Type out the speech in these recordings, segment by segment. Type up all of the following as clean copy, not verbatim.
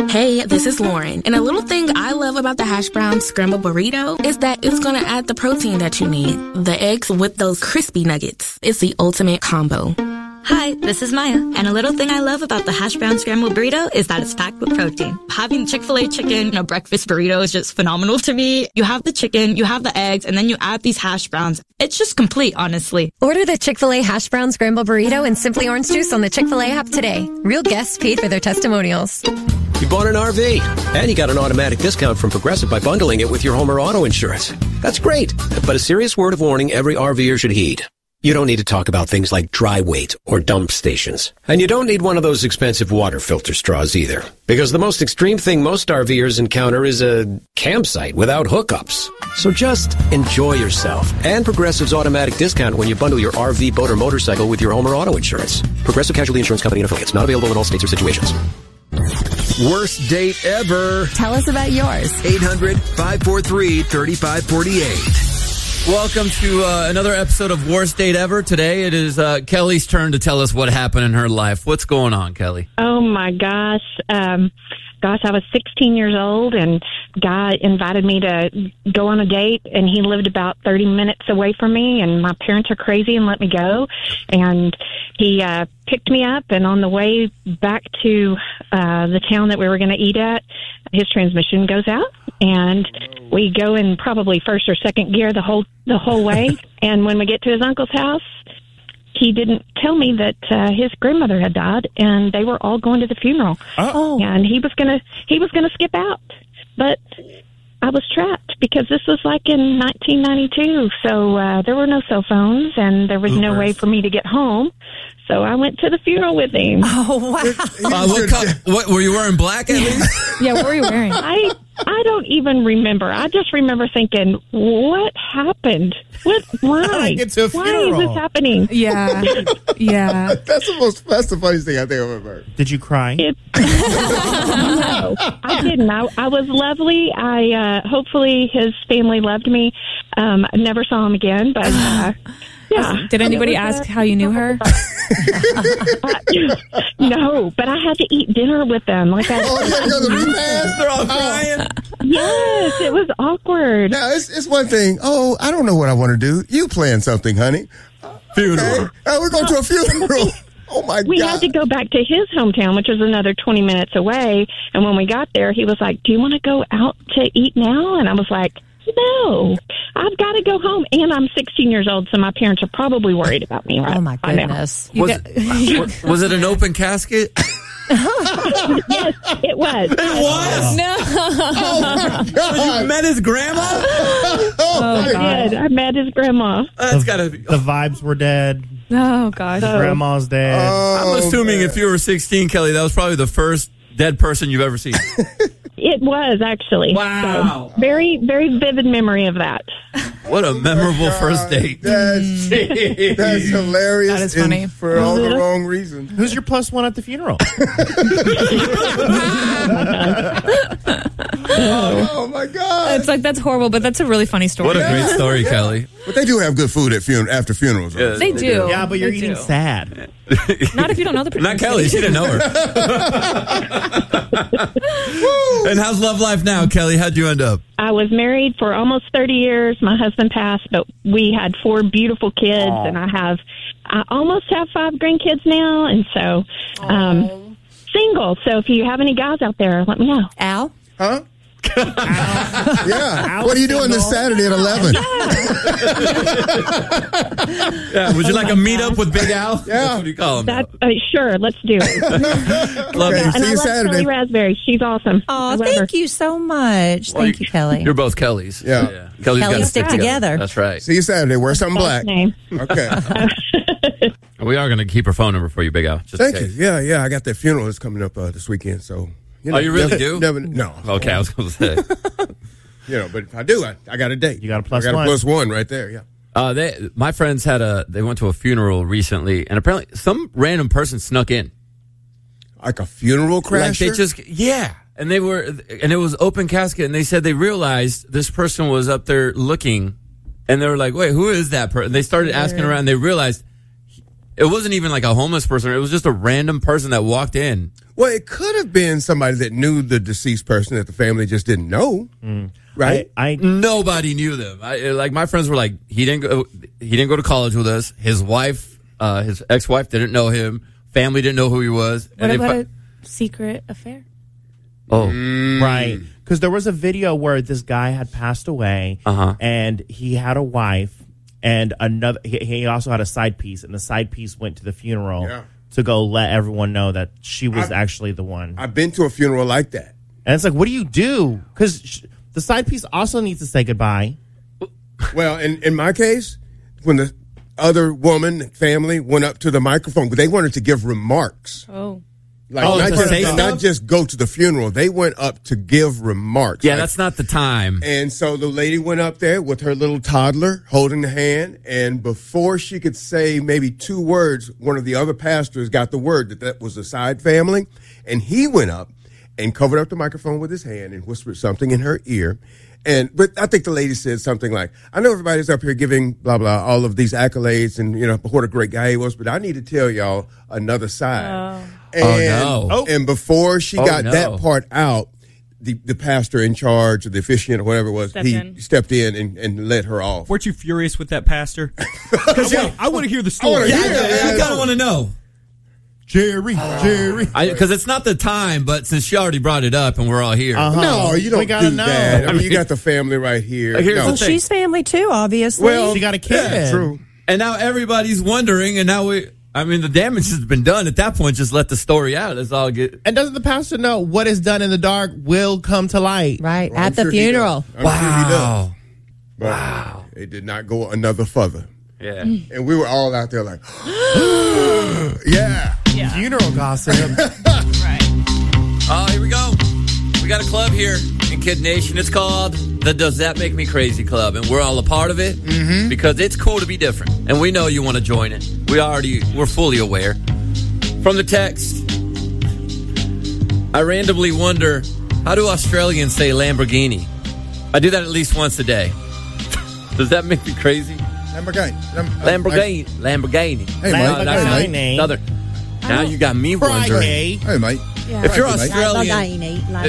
Hey, this is Lauren. And a little thing I love about the hash brown scrambled burrito is that it's going to add the protein that you need. The eggs with those crispy nuggets. It's the ultimate combo. Hi, this is Maya, and a little thing I love about the hash brown scrambled burrito is that it's packed with protein. Having Chick-fil-A chicken in a breakfast burrito is just phenomenal to me. You have the chicken, you have the eggs, and then you add these hash browns. It's just complete, honestly. Order the Chick-fil-A hash brown scrambled burrito and Simply Orange Juice on the Chick-fil-A app today. Real guests paid for their testimonials. You bought an RV, and you got an automatic discount from Progressive by bundling it with your home or auto insurance. That's great, but a serious word of warning every RVer should heed. You don't need to talk about things like dry weight or dump stations. And you don't need one of those expensive water filter straws either. Because the most extreme thing most RVers encounter is a campsite without hookups. So just enjoy yourself and Progressive's automatic discount when you bundle your RV, boat, or motorcycle with your home or auto insurance. Progressive Casualty Insurance Company and affiliates. Not available in all states or situations. Worst date ever. Tell us about yours. 800-543-3548. Welcome to another episode of Worst Date Ever. Today it is Kelly's turn to tell us what happened in her life. What's going on, Kelly? Oh, my gosh. I was 16 years old, and guy invited me to go on a date, and he lived about 30 minutes away from me, and my parents are crazy and let me go. And he picked me up, and on the way back to the town that we were going to eat at, his transmission goes out, and we go in probably first or second gear the whole way. And when we get to his uncle's house, he didn't tell me that his grandmother had died, and they were all going to the funeral. Oh. And he was gonna skip out, but I was trapped because this was like in 1992, so there were no cell phones, and there was no way for me to get home. So I went to the funeral with him. Oh, wow. What were you wearing? Black at least? Yeah, what were you wearing? I don't even remember. I just remember thinking, what happened? Why? Get to a Why funeral. is this happening? Yeah. Yeah. That's the funniest thing I think I've ever heard. Did you cry? No, I didn't. I was lovely. Hopefully his family loved me. I never saw him again, but yeah. Did anybody ask how you knew her? No, but I had to eat dinner with them. Like They're all crying. Yes, it was awkward. Now, it's one thing. Oh, I don't know what I want to do. You plan something, honey. Funeral. Okay. We're going to a funeral. Oh, my God. We had to go back to his hometown, which was another 20 minutes away. And when we got there, he was like, do you want to go out to eat now? And I was like, no, I've got to go home. And I'm 16 years old, so my parents are probably worried about me right Oh, my goodness. Was it an open casket? Yes, it was. It was? No. Oh, my God. You met his grandma? I did. I met his grandma. That's gotta be. The vibes were dead. Oh, gosh. Grandma's dead. I'm assuming if you were 16, Kelly, that was probably the first dead person you've ever seen. It was, actually. Wow. So, very, very vivid memory of that. What a memorable first date. That's hilarious. That is funny. And for all the wrong reasons. Who's your plus one at the funeral? Oh, my God. It's like, that's horrible, but that's a really funny story. What a great story, Kelly. But they do have good food at after funerals. Yeah, They do. Yeah, but you're They eating do. sad. Not if you don't know the person. Not Kelly. She didn't know her. And how's love life now, Kelly? How'd you end up? I was married for almost 30 years. My husband passed, but we had 4 beautiful kids, and I almost have 5 grandkids now, and so single. So if you have any guys out there, let me know. Al? Huh? Yeah. What are you doing this Saturday at 11? Yeah. Would you like a meetup with Big Al? Yeah. What do you call him? Sure, let's do it. Love Okay. you. And See I you love Saturday. Kelly Raspberry. She's awesome. Oh, I love her. thank you so much. Well, Thank you, Kelly. You're both Kellys. Yeah. Kelly's Kelly got stick it together. That's right. See you Saturday. Wear something black. Name. Okay. We are going to keep her phone number for you, Big Al. Just Thank in you. case. Yeah. I got that funeral that's coming up this weekend. So. Oh, you really do? No. Okay, I was going to say. But if I do, I got a date. You got a plus I got one. a plus one right there. Yeah. My friends they went to a funeral recently, and apparently some random person snuck in. Like a funeral crasher? And it was open casket, and they said they realized this person was up there looking, and they were like, wait, who is that person? They started asking around, and they realized it wasn't even like a homeless person. It was just a random person that walked in. Well, it could have been somebody that knew the deceased person that the family just didn't know, right? Nobody knew them. Like my friends were like, he didn't go to college with us. His wife, his ex-wife, didn't know him. Family didn't know who he was. What about a secret affair? Right. Because there was a video where this guy had passed away, and he had a wife, and another. He also had a side piece, and the side piece went to the funeral to go let everyone know that she was actually the one. I've been to a funeral like that, and it's like, what do you do? Because the side piece also needs to say goodbye. Well, in my case, when the other woman family went up to the microphone, they wanted to give remarks. Not just go to the funeral. They went up to give remarks. Yeah, that's not the time. And so the lady went up there with her little toddler holding the hand, and before she could say maybe 2 words, one of the other pastors got the word that was the side family, and he went up and covered up the microphone with his hand and whispered something in her ear. But I think the lady said something like, I know everybody's up here giving blah, blah, all of these accolades and, what a great guy he was, but I need to tell y'all another side. And before she got that part out, the pastor in charge, or the officiant, or whatever it was, stepped in and let her off. Weren't you furious with that pastor? Because I want to hear the story. I kind of want to know. Jerry. Because it's not the time, but since she already brought it up and we're all here. No, you don't do that. I mean, you got the family right here. Well, she's family too, obviously. Well, she got a kid. Yeah, true. And now everybody's wondering, and now the damage has been done. At that point, just let the story out. Let's all get. And doesn't the pastor know what is done in the dark will come to light? Right, at the funeral. Wow. Wow. It did not go another further. Yeah. And we were all out there like, yeah. Funeral gossip. Right. Oh, here we go. We got a club here in Kid Nation. It's called the Does That Make Me Crazy Club, and we're all a part of it because it's cool to be different. And we know you want to join it. We're fully aware. From the text, I randomly wonder, how do Australians say Lamborghini? I do that at least once a day. Does that make me crazy? Lamborghini. Hey, mate. Southern. Now you got me wondering. Hey, mate. Yeah. If you're Australian,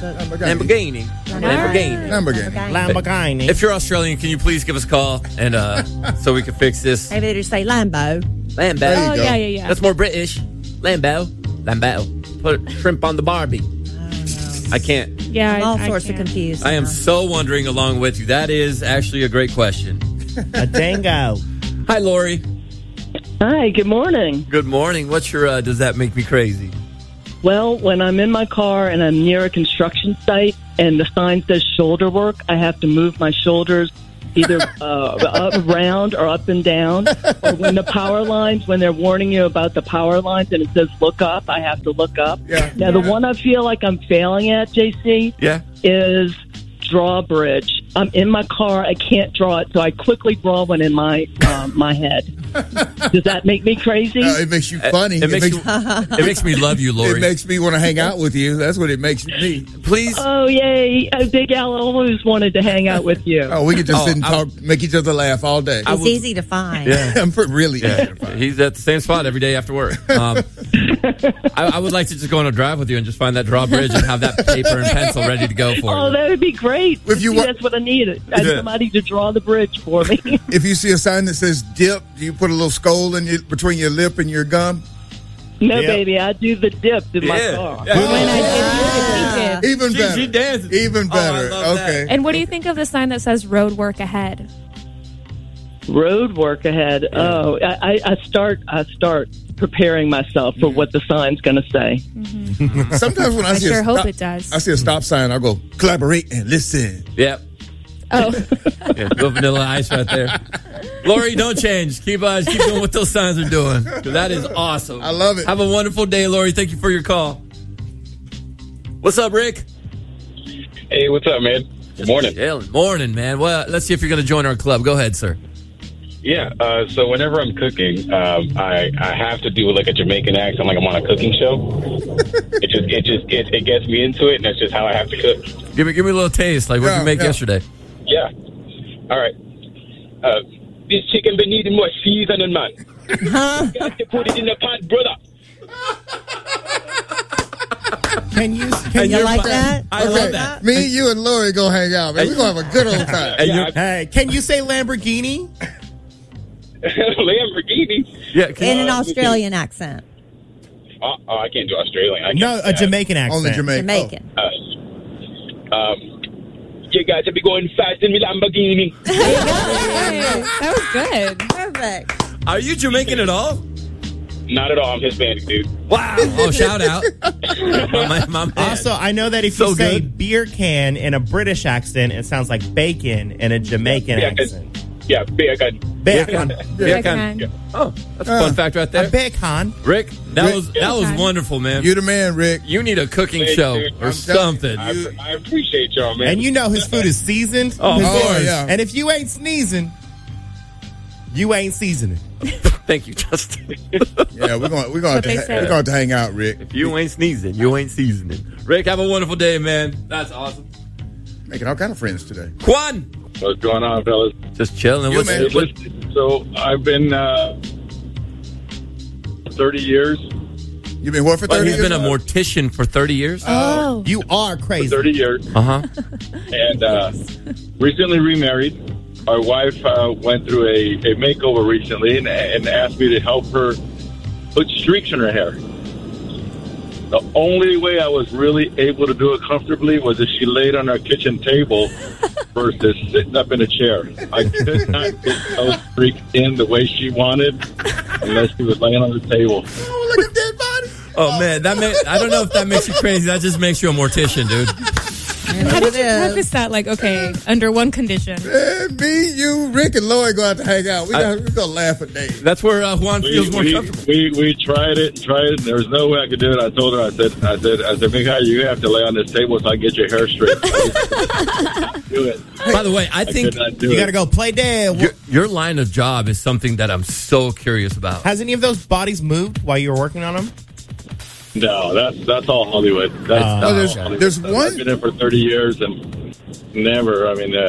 Lamborghini. If you're Australian, can you please give us a call and so we can fix this? Maybe they just say Lambo. Lambo. Oh, yeah. That's more British. Lambo. Put shrimp on the Barbie. I can't. Yeah, I'm all sorts of confused. I am so wondering along with you. That is actually a great question. A dango. Hi, Lori. Hi, good morning. Good morning. What's your Does That Make Me Crazy? Well, when I'm in my car and I'm near a construction site and the sign says shoulder work, I have to move my shoulders either around or up and down. Or when the power lines, when they're warning you about the power lines and it says look up, I have to look up. Yeah. Now, the one I feel like I'm failing at, JC, is drawbridge. I'm in my car. I can't draw it, so I quickly draw one in my my head. Does that make me crazy? It makes you funny. It makes me love you, Lori. It makes me want to hang out with you. That's what it makes me. Please. Oh, yay. Big Al always wanted to hang out with you. Oh, we could just sit and talk, make each other laugh all day. It's easy to find. Yeah. I'm really easy to find. He's at the same spot every day after work. I would like to just go on a drive with you and just find that drawbridge and have that paper and pencil ready to go for you. Oh, that would be great. That's what I needed. I need somebody to draw the bridge for me. If you see a sign that says dip, do you put a little skull between your lip and your gum? No, baby, I do the dip in my car. When I did Even better. She dances. Even better. Okay. And what do you think of the sign that says road work ahead? Road work ahead. Yeah. Oh, I start preparing myself for what the sign's going to say. Mm-hmm. Sometimes when I see hope it does. I see a stop sign, I'll go collaborate and listen. Yep. Oh. Go Vanilla Ice right there. Lori, don't change. Keep doing what those signs are doing. That is awesome. I love it. Have a wonderful day, Lori. Thank you for your call. What's up, Rick? Hey, what's up, man? Good morning. Morning, man. Well, let's see if you're going to join our club. Go ahead, sir. Yeah, so whenever I'm cooking, I have to do like a Jamaican accent, like I'm on a cooking show. It gets me into it, and that's just how I have to cook. Give me a little taste, like what you make yesterday. Yeah. All right. This chicken been needing more seasoning, man. You got to put it in the pot, brother. Can you like that? I love that. Me, you, and Lori gonna hang out, man. We're gonna have a good old time. Hey, can you say Lamborghini? Lamborghini. Yeah, In an Australian accent. I can't do Australian. No, a Jamaican accent. Only Jamaican. Jamaican. You got to be going fast in the Lamborghini. That was good. Perfect. Are you Jamaican at all? Not at all. I'm Hispanic, dude. Wow. Oh, shout out. my man. Also, I know that if you say beer can in a British accent, it sounds like bacon in a Jamaican accent. Yeah, bacon. Bacon. Bacon. Oh, that's a fun fact right there. A bacon. Rick, that was wonderful, man. You the man, Rick. You need a cooking show or something. I appreciate y'all, man. And you know his food is seasoned. Oh, yeah. And if you ain't sneezing, you ain't seasoning. Thank you, Justin. Yeah, we're going to hang out, Rick. If you ain't sneezing, you ain't seasoning. Rick, have a wonderful day, man. That's awesome. Making all kind of friends today. Juan. What's going on, fellas? Just chilling. So I've been 30 years. You've been what for 30 years? He's been a mortician for 30 years? Oh. You are crazy. For 30 years. Uh-huh. And recently remarried. Our wife went through a makeover recently and asked me to help her put streaks in her hair. The only way I was really able to do it comfortably was if she laid on our kitchen table versus sitting up in a chair. I could not get those streaks in the way she wanted unless she was laying on the table. Oh, look at that body. Oh, man. I don't know if that makes you crazy. That just makes you a mortician, dude. How did you preface that? Like, okay, under one condition. Me, you, Rick, and Lori go out to hang out. We're going to laugh at Dave. That's where Juan feels more comfortable. We tried it. There was no way I could do it. I told her, I said, Mika, you have to lay on this table so I can get your hair straight. Do it. By the way, I think you got to go play dead. Your line of job is something that I'm so curious about. Has any of those bodies moved while you were working on them? No, that's all Hollywood. That's there's one. I've been in for 30 years and never. I mean,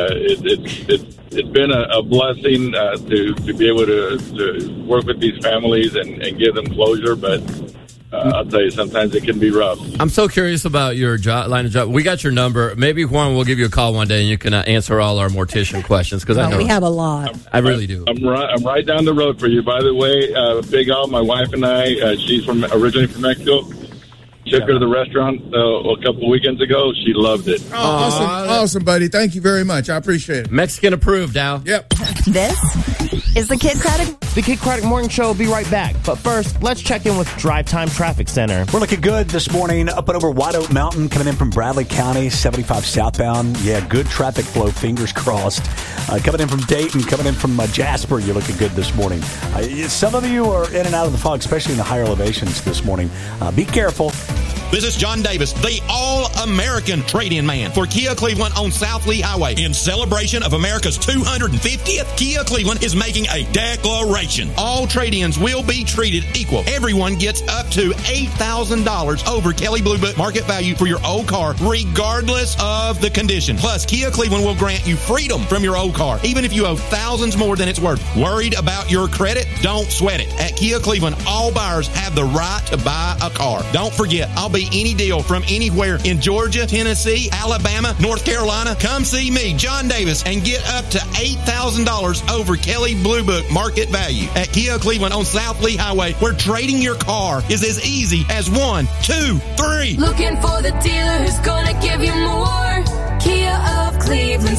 it's been a blessing to be able to work with these families and give them closure. But I'll tell you, sometimes it can be rough. I'm so curious about your line of job. We got your number. Maybe Juan will give you a call one day and you can answer all our mortician questions because I know we have a lot. I really do. I'm right down the road for you. By the way, Big Al, my wife and I, she's originally from Mexico. Took her to the restaurant a couple of weekends ago. She loved it. Awesome, buddy. Thank you very much. I appreciate it. Mexican approved, Al. Yep. This is the Kid Craddock. The Kid Craddock Morning Show will be right back. But first, let's check in with Drive Time Traffic Center. We're looking good this morning up and over White Oak Mountain, coming in from Bradley County, 75 southbound. Yeah, good traffic flow, fingers crossed. Coming in from Dayton, coming in from Jasper, you're looking good this morning. Some of you are in and out of the fog, especially in the higher elevations this morning. Be careful. This is John Davis, the All-American Trade-In Man for Kia Cleveland on South Lee Highway. In celebration of America's 250th, Kia Cleveland is making a declaration. All trade-ins will be treated equal. Everyone gets up to $8,000 over Kelley Blue Book market value for your old car, regardless of the condition. Plus, Kia Cleveland will grant you freedom from your old car, even if you owe thousands more than it's worth. Worried about your credit? Don't sweat it. At Kia Cleveland, all buyers have the right to buy a car. Don't forget, I'll be any deal from anywhere in Georgia, Tennessee, Alabama, North Carolina. Come see me, John Davis, and get up to $8,000 over Kelley Blue Book market value at Kia Cleveland on South Lee Highway, where trading your car is as easy as 1, 2, 3. Looking for the dealer who's gonna give you more. Kia of Cleveland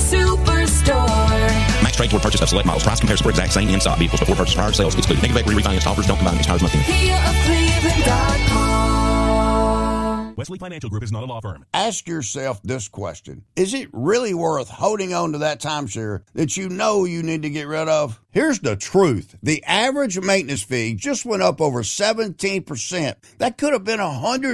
Superstore. Max trade toward purchase of select models. Price comparison for exact same in-stock vehicles before purchase. Prior sales excluded. Negative equity refinance offers don't combine expires monthly. KiaofCleveland.com. Wesley Financial Group is not a law firm. Ask yourself this question. Is it really worth holding on to that timeshare that you know you need to get rid of? Here's the truth. The average maintenance fee just went up over 17%. That could have been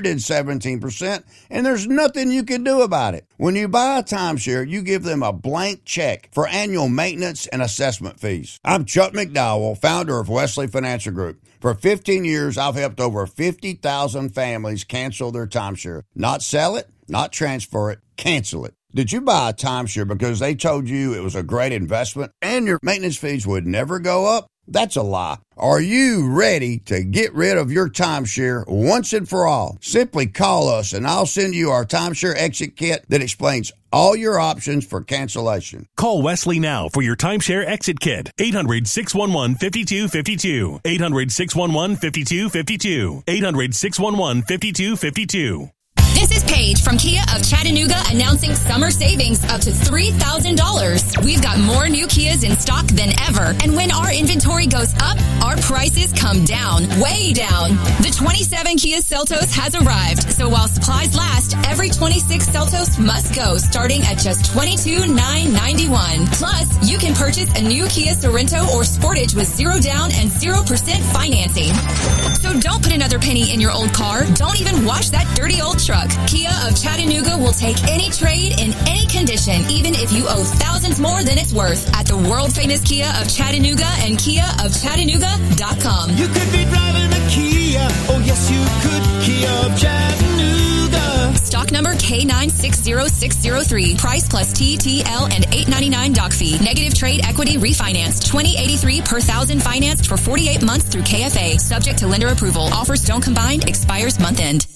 117%, and there's nothing you can do about it. When you buy a timeshare, you give them a blank check for annual maintenance and assessment fees. I'm Chuck McDowell, founder of Wesley Financial Group. For 15 years, I've helped over 50,000 families cancel their timeshare. Not sell it, not transfer it, cancel it. Did you buy a timeshare because they told you it was a great investment and your maintenance fees would never go up? That's a lie. Are you ready to get rid of your timeshare once and for all? Simply call us and I'll send you our timeshare exit kit that explains all your options for cancellation. Call Wesley now for your timeshare exit kit. 800-611-5252. 800-611-5252. 800-611-5252. This is Paige from Kia of Chattanooga announcing summer savings up to $3,000. We've got more new Kias in stock than ever. And when our inventory goes up, our prices come down, way down. The 27 Kia Seltos has arrived. So while supplies last, every 26 Seltos must go, starting at just $22,991. Plus, you can purchase a new Kia Sorento or Sportage with 0 down and 0% financing. So don't put another penny in your old car. Don't even wash that dirty old truck. Kia of Chattanooga will take any trade in any condition, even if you owe thousands more than it's worth, at the world-famous Kia of Chattanooga and KiaofChattanooga.com. You could be driving a Kia. Oh, yes, you could. Kia of Chattanooga. Stock number K960603. Price plus TTL and $8.99 doc fee. Negative trade equity refinanced. $20.83 per thousand financed for 48 months through KFA. Subject to lender approval. Offers don't combine. Expires month end.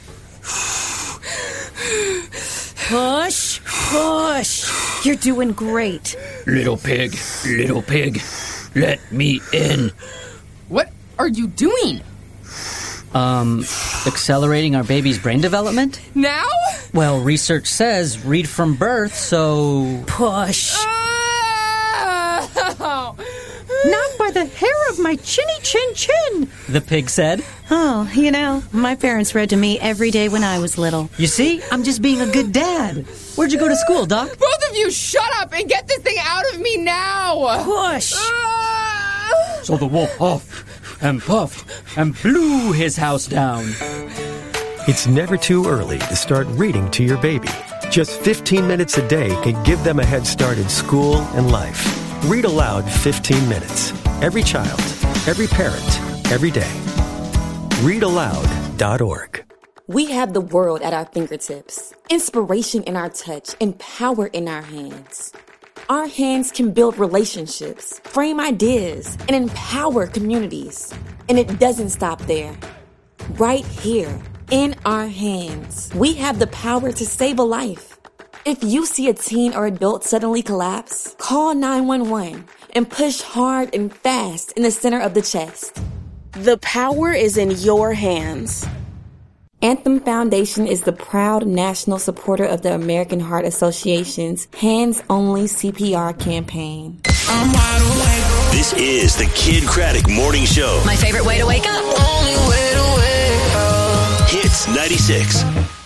Push, push. You're doing great. Little pig, let me in. What are you doing? Accelerating our baby's brain development? Now? Well, research says read from birth, so... Push. Not by the hair of my chinny chin chin, the pig said. Oh, my parents read to me every day when I was little. You see, I'm just being a good dad. Where'd you go to school, Doc? Both of you shut up and get this thing out of me now! Push! So the wolf huffed and puffed and blew his house down. It's never too early to start reading to your baby. Just 15 minutes a day can give them a head start in school and life. Read aloud 15 minutes. Every child, every parent, every day. ReadAloud.org. We have the world at our fingertips, inspiration in our touch, and power in our hands. Our hands can build relationships, frame ideas, and empower communities. And it doesn't stop there. Right here, in our hands, we have the power to save a life. If you see a teen or adult suddenly collapse, call 911 and push hard and fast in the center of the chest. The power is in your hands. Anthem Foundation is the proud national supporter of the American Heart Association's Hands Only CPR campaign. This is the Kid Craddock Morning Show. My favorite way to wake up. Hits 96.